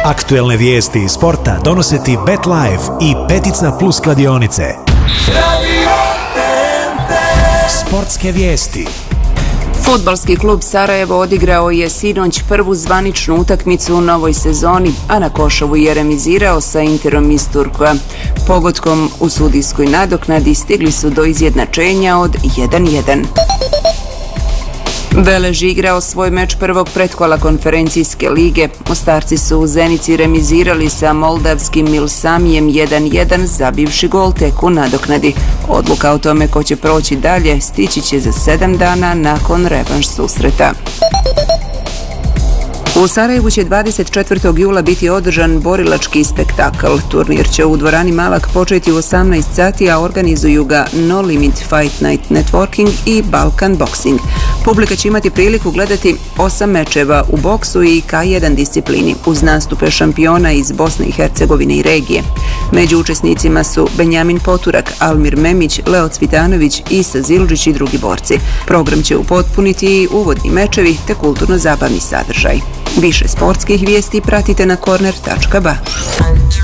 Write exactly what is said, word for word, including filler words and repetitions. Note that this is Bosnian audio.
Aktuelne vijesti iz sporta donose ti BetLife i Petica Plus kladionice. Sportske vijesti. Fudbalski klub Sarajevo odigrao je sinoć prvu zvaničnu utakmicu u novoj sezoni, a na Košovu je remizirao sa Interom iz Turkoa. Pogodkom u sudijskoj nadoknadi stigli su do izjednačenja od jedan jedan. Velež igrao svoj meč prvog pretkola konferencijske lige. Mostarci su u Zenici remizirali sa moldavskim Milsamijem jedan jedan, zabivši gol tek u nadoknadi. Odluka o tome ko će proći dalje stići će za sedam dana nakon revanš susreta. U Sarajevu će dvadeset četvrtog jula biti održan borilački spektakl. Turnir će u dvorani Malak početi u osamnaest sati, a organizuju ga No Limit Fight Night Networking i Balkan Boxing. Publika će imati priliku gledati osam mečeva u boksu i K jedan disciplini, uz nastupe šampiona iz Bosne i Hercegovine i regije. Među učesnicima su Benjamin Poturak, Almir Memić, Leo Cvitanović, Isa Zildžić i drugi borci. Program će upotpuniti i uvodni mečevi te kulturno-zabavni sadržaj. Više sportskih vijesti pratite na korner tačka ba.